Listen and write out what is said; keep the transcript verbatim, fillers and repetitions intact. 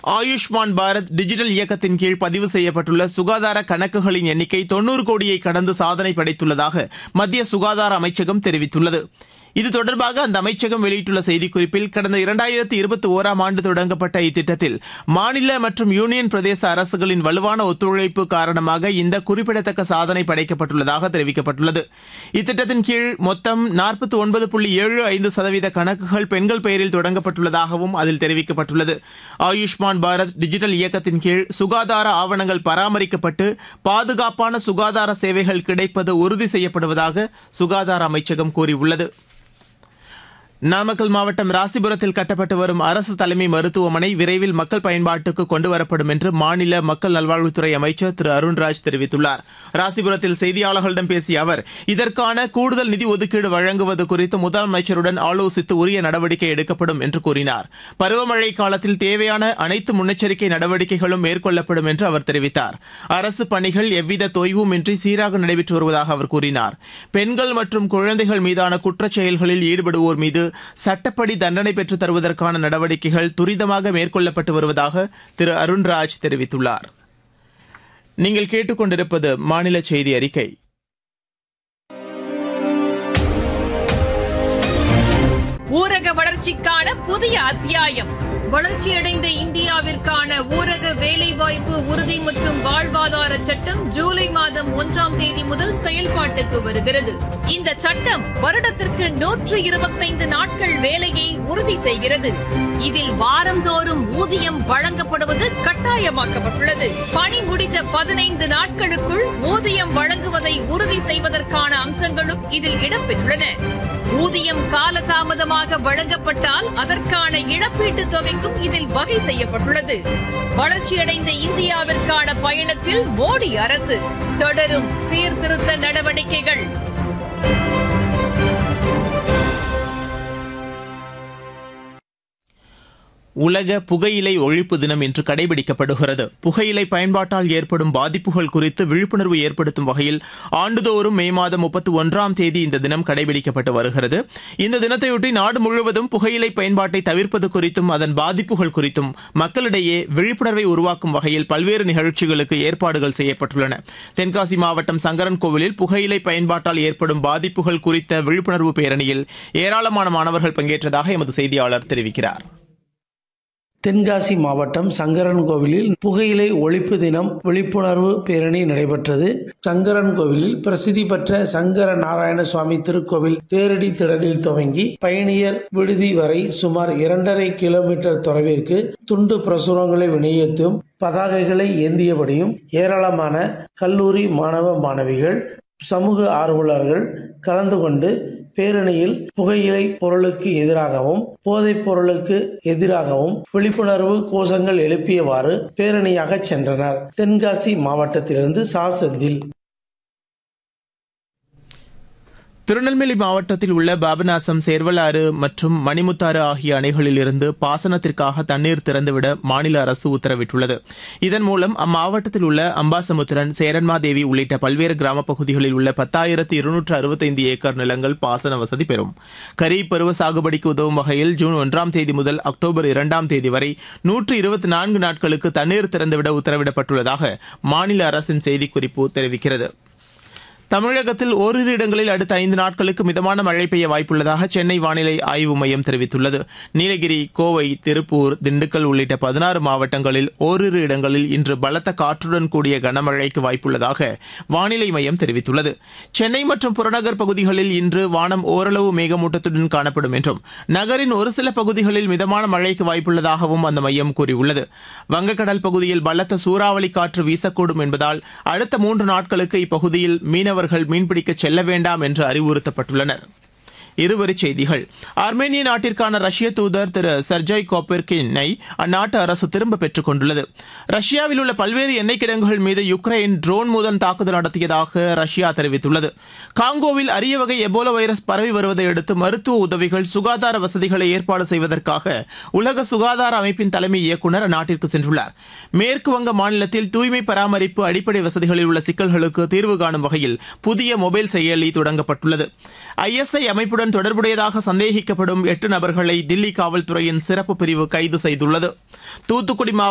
Ayushman Bharat digital இயக்கத்தின் கீழ் பதிவு செய்யப்பட்டுள்ள சுகாதார கணக்குகளின் எண்ணிக்கை தொன்னூறு கோடியை கடந்து சாதனை படைத்துள்ளதாக மத்திய சுகாதார அமைச்சகம் தெரிவித்துள்ளது. இது தொடர்பாக அந்த அமைச்சகம் வெளியிட்டுள்ள செய்திக்குறிப்பில், கடந்த இரண்டாயிரத்தி இருபத்தி ஓராம் ஆண்டு தொடங்கப்பட்ட இத்திட்டத்தில் மாநில மற்றும் யூனியன் பிரதேச அரசுகளின் வலுவான ஒத்துழைப்பு காரணமாக இந்த குறிப்பிடத்தக்க சாதனை படைக்கப்பட்டுள்ளதாக தெரிவிக்கப்பட்டுள்ளது. இத்திட்டத்தின் கீழ் மொத்தம் நாற்பத்தி ஒன்பது புள்ளி ஏழு ஐந்து சதவீத கணக்குகள் பெண்கள் பெயரில் தொடங்கப்பட்டுள்ளதாகவும் அதில் தெரிவிக்கப்பட்டுள்ளது. ஆயுஷ்மான் பாரத் டிஜிட்டல் இயக்கத்தின் கீழ் சுகாதார ஆவணங்கள் பராமரிக்கப்பட்டு பாதுகாப்பான சுகாதார சேவைகள் கிடைப்பது உறுதி செய்யப்படுவதாக சுகாதார அமைச்சகம் கூறியுள்ளது. நாமக்கல் மாவட்டம் ராசிபுரத்தில் கட்டப்பட்டு வரும் அரசு தலைமை மருத்துவமனை விரைவில் மக்கள் பயன்பாட்டுக்கு கொண்டுவரப்படும் என்று மாநில மக்கள் நல்வாழ்வுத்துறை அமைச்சர் திரு அருண்ராஜ் தெரிவித்துள்ளார். ராசிபுரத்தில் செய்தியாளர்களிடம் பேசிய அவர், இதற்கான கூடுதல் நிதி ஒதுக்கீடு வழங்குவது குறித்து முதலமைச்சருடன் ஆலோசித்து உரிய நடவடிக்கை எடுக்கப்படும் என்று கூறினார். பருவமழை காலத்தில் தேவையான அனைத்து முன்னெச்சரிக்கை நடவடிக்கைகளும் மேற்கொள்ளப்படும் என்று அவர் தெரிவித்தார். அரசு பணிகள் எவ்வித தொய்வுமின்றி சீராக நடைபெற்று வருவதாக அவர் கூறினார். பெண்கள் மற்றும் குழந்தைகள் மீதான குற்றச் செயல்களில் ஈடுபடுவோர் மீது சட்டப்படி தண்டனை பெற்றுத் தருவதற்கான நடவடிக்கைகள் துரிதமாக மேற்கொள்ளப்பட்டு வருவதாக திரு அருண்ராஜ் தெரிவித்துள்ளார். நீங்கள் கேட்டுக்கொண்டிருப்பது மாநில செய்தி அறிக்கை. ஊரக வளர்ச்சிக்கான புதிய அத்தியாயம். வளர்ச்சியடைந்த இந்தியாவிற்கான ஊரக வேலைவாய்ப்பு உறுதி மற்றும் வாழ்வாதார சட்டம் ஜூலை மாதம் ஒன்றாம் தேதி முதல் செயல்பாட்டுக்கு வருகிறது. இந்த சட்டம் வருடத்திற்கு நூற்று இருபத்தைந்து நாட்கள் வேலையை உறுதி செய்கிறது. இதில் வாரந்தோறும் ஊதியம் வழங்கப்படுவது கட்டாயமாக்கப்பட்டுள்ளது. பணி முடிந்த பதினைந்து நாட்களுக்குள் ஊதியம் வழங்குவதை உறுதி செய்வதற்கான அம்சங்களும் இதில் இடம்பெற்றுள்ளன. ஊதியம் காலதாமதமாக வழங்கப்பட்டால் அதற்கான இழப்பீட்டுத் தொகைக்கும் இதில் வகை செய்யப்பட்டுள்ளது. வளர்ச்சியடைந்த இந்தியாவிற்கான பயணத்தில் மோடி அரசு தொடரும் சீர்திருத்த நடவடிக்கைகள். உலக புகையிலை ஒழிப்பு தினம் இன்று கடைபிடிக்கப்படுகிறது. புகையிலை பயன்பாட்டால் ஏற்படும் பாதிப்புகள் குறித்து விழிப்புணர்வு ஏற்படுத்தும் வகையில் ஆண்டுதோறும் மே மாதம் முப்பத்தி ஒன்றாம் தேதி இந்த தினம் கடைபிடிக்கப்பட்டு வருகிறது. இந்த தினத்தையொட்டி நாடு முழுவதும் புகையிலை பயன்பாட்டை தவிர்ப்பது குறித்தும் அதன் பாதிப்புகள் குறித்தும் மக்களிடையே விழிப்புணர்வை உருவாக்கும் வகையில் பல்வேறு நிகழ்ச்சிகளுக்கு ஏற்பாடுகள் செய்யப்பட்டுள்ளன. தென்காசி மாவட்டம் சங்கரன்கோவிலில் புகையிலை பயன்பாட்டால் ஏற்படும் பாதிப்புகள் குறித்த விழிப்புணர்வு பேரணியில் ஏராளமான மாணவர்கள் பங்கேற்றதாக எமது செய்தியாளர் தெரிவிக்கிறார். தென்காசி மாவட்டம் சங்கரன்கோவிலில் புகையிலை ஒழிப்பு தினம் விழிப்புணர்வு பேரணி நடைபெற்றது. சங்கரன்கோவிலில் பிரசித்தி பெற்ற சங்கர நாராயண சுவாமி திருக்கோவில் தேரடி திடலில் துவங்கி பயணியர் விடுதி வரை சுமார் இரண்டரை கிலோமீட்டர் தொலைவிற்கு துண்டு பிரசுரங்களை விநியோகித்தும் பதாகைகளை ஏந்தியபடியும் ஏராளமான கல்லூரி மாணவ மாணவிகள், சமூக ஆர்வலர்கள் கலந்து கொண்டு பேரணியில் புகையிலை பொருளுக்கு எதிராகவும் போதைப் பொருளுக்கு எதிராகவும் விழிப்புணர்வு கோஷங்கள் எழுப்பியவாறு பேரணியாக சென்றனர். தென்காசி மாவட்டத்திலிருந்து சா செந்தில். திருநெல்வேலி மாவட்டத்தில் உள்ள பாபநாசம், சேர்வலாறு மற்றும் மணிமுத்தாறு ஆகிய அணைகளில் இருந்து பாசனத்திற்காக தண்ணீர் திறந்துவிட மாநில அரசு உத்தரவிட்டுள்ளது. இதன் மூலம் அம்மாவட்டத்தில் உள்ள அம்பாசமுத்திரன், சேரன்மாதேவி உள்ளிட்ட பல்வேறு கிராமப் பகுதிகளில் உள்ள பத்தாயிரத்து இருநூற்று அறுபத்தைந்து ஏக்கர் நிலங்கள் பாசன வசதி பெறும். கரீப் பருவ சாகுபடிக்கு உதவும் வகையில் ஜூன் ஒன்றாம் தேதி முதல் அக்டோபர் இரண்டாம் தேதி வரை நூற்று இருபத்தி நான்கு நாட்களுக்கு தண்ணீர் திறந்துவிட உத்தரவிடப்பட்டுள்ளதாக மாநில அரசின் செய்திக்குறிப்பு தெரிவிக்கிறது. தமிழகத்தில் ஓரிரு இடங்களில் அடுத்த ஐந்து நாட்களுக்கு மிதமான மழை பெய்ய வாய்ப்புள்ளதாக சென்னை வானிலை ஆய்வு மையம் தெரிவித்துள்ளது. நீலகிரி, கோவை, திருப்பூர், திண்டுக்கல் உள்ளிட்ட பதினாறு மாவட்டங்களில் ஓரிரு இடங்களில் இன்று பலத்த காற்றுடன் கூடிய கனமழைக்கு வாய்ப்புள்ளதாக வானிலை மையம் தெரிவித்துள்ளது. சென்னை மற்றும் புறநகர் பகுதிகளில் இன்று வானம் ஓரளவு மேகமூட்டத்துடன் காணப்படும் என்றும் நகரின் ஒரு சில பகுதிகளில் மிதமான மழைக்கு வாய்ப்புள்ளதாகவும் அந்த மையம் கூறியுள்ளது. வங்கக்கடல் பகுதியில் பலத்த சூறாவளி காற்று வீசக்கூடும் என்பதால் அடுத்த மூன்று நாட்களுக்கு இப்பகுதியில் மீனவர் மீன்பிடிக்க செல்ல வேண்டாம் என்று அறிவுறுத்தப்பட்டுள்ளனர். இருவரிச் செய்திகள். ஆர்மேனிய நாட்டிற்கான ரஷ்ய தூதர் திரு சர்ஜய் கோப்பெர்கினை அந்நாட்டு அரசு திரும்ப பெற்றுக் கொண்டுள்ளது. ரஷ்யாவில் உள்ள பல்வேறு எண்ணெய் கிடங்குகள் மீது யுக்ரைன் ட்ரோன் மூலம் தாக்குதல் நடத்தியதாக ரஷ்யா தெரிவித்துள்ளது. காங்கோவில் அரிய வகை எபோலா வைரஸ் பரவி வருவதை அடுத்து மருத்துவ உதவிகள், சுகாதார வசதிகளை ஏற்பாடு செய்வதற்காக உலக சுகாதார அமைப்பின் தலைமை இயக்குநர் அந்நாட்டிற்கு சென்றுள்ளார். மேற்கு வங்க மாநிலத்தில் தூய்மை பராமரிப்பு, அடிப்படை வசதிகளில் உள்ள சிக்கல்களுக்கு தீர்வு காணும் வகையில் புதிய மொபைல் செயலி தொடங்கப்பட்டுள்ளது. ஐஎஸ்ஐ அமைப்புடன் தொடர்புடையதாக சந்தேகிக்கப்படும் எட்டு நபர்களை தில்லி காவல்துறையின் சிறப்பு பிரிவு கைது செய்துள்ளது. தூத்துக்குடி